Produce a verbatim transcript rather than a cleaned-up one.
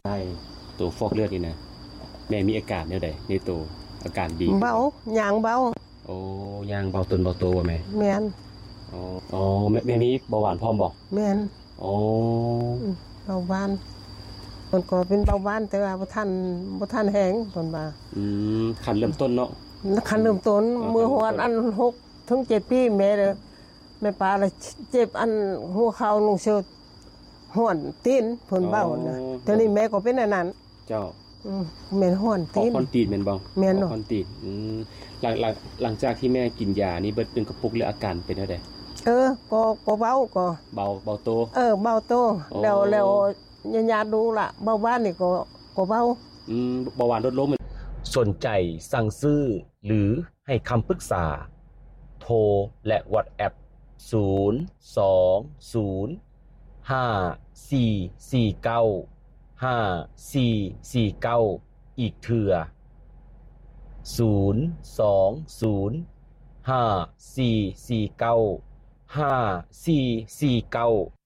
ได้ตัวฟอกเลือดนี่นะแม่มีอาการแนวใดในตัวอาการดีเบาย่างเบาโอ้ย่างเบาตนเบาตัวบ่แม่แม่นอ๋ออ๋อแม่แม่มีเบาหวานพร้อมบ่แม่นอ๋อเบาหวานเพิ่นก็เป็นเบาหวานแต่ว่าบ่ทันบ่ทันแห้งเพิ่นว่าอืมขั้นเริ่มต้นเนาะขั้นเริ่มต้นมื้อฮอดอันหกถึงเจ็ดปีแม่เด้อแม่ปาละเจ็บอันหัวเข่าลงเชิดฮ้อนตีนเพิ่นเว้านะตอนนี้แม่ก็เป็นอันนั้นเจ้าอืมแม่นฮ้อนตีนฮ้อนตีนแม่นบ่แม่นฮ้อนตีนอืมหลังหลังหลังจากที่แม่กินยานี่เบิดเป็นกระปุกแล้วอาการเป็นจังได๋เออก็ก็เบาก็เบาเบาโตเออเบาโตแล้วแล้วญาติๆดูล่ะเบาหวานนี่ก็ก็เบาอืมเบาหวานลดลงสนใจสั่งซื้อหรือให้คำปรึกษาโทรและ WhatsApp ศูนย์ สอง ศูนย์ ห้า สี่ สี่ เก้า ห้า สี่ สี่ เก้าอีกเทื่อศูนย์ สอง ศูนย์ ห้า สี่ สี่ เก้า ห้า สี่ สี่ เก้า